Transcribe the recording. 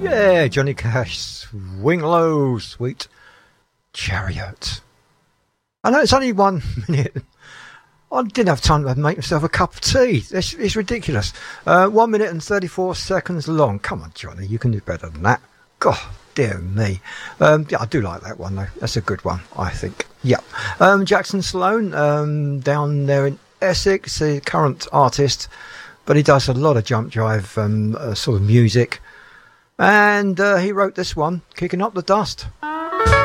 Yeah, Johnny Cash, Swing Low, Sweet Chariot. I know it's only 1 minute. I didn't have time to make myself a cup of tea. It's ridiculous. 1 minute and 34 seconds long. Come on, Johnny, you can do better than that. God, dear me. Yeah, I do like that one, though. That's a good one, I think. Yeah. Jackson Sloan, down there in Essex, the current artist, but he does a lot of jump drive sort of music. And he wrote this one, Kicking Up the Dust.